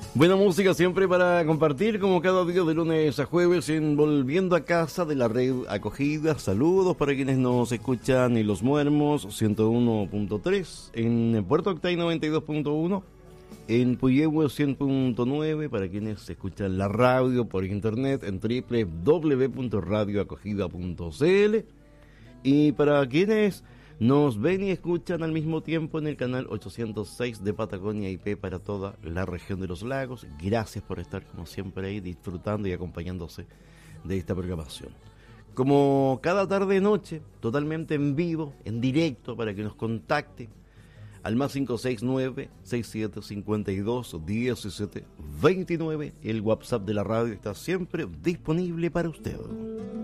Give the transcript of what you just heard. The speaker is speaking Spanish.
Buena música siempre para compartir, como cada día de lunes a jueves en Volviendo a Casa de la red Acogida. Saludos para quienes nos escuchan en Los Muermos 101.3, en Puerto Octay 92.1, en Puyehue 100.9, para quienes escuchan la radio por internet en www.radioacogida.cl, y para quienes nos ven y escuchan al mismo tiempo en el canal 806 de Patagonia IP para toda la región de los lagos. Gracias por estar como siempre ahí disfrutando y acompañándose de esta programación. Como cada tarde y noche, totalmente en vivo, en directo, para que nos contacte al más 569-6752-1729. El WhatsApp de la radio está siempre disponible para usted.